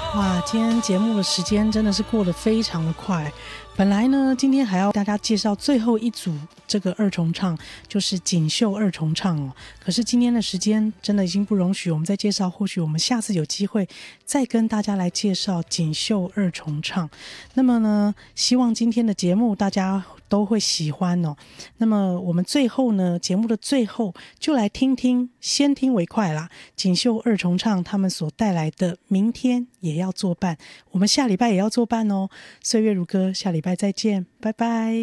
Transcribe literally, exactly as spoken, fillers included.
哇，今天节目的时间真的是过得非常的快。本来呢，今天还要大家介绍最后一组这个二重唱，就是锦绣二重唱哦。可是今天的时间真的已经不容许我们再介绍，或许我们下次有机会再跟大家来介绍锦绣二重唱。那么呢，希望今天的节目大家都会喜欢哦。那么我们最后呢，节目的最后就来听听，先听为快啦，锦绣二重唱他们所带来的《明天也要作伴》，我们下礼拜也要作伴哦。岁月如歌，下礼拜再见，拜拜。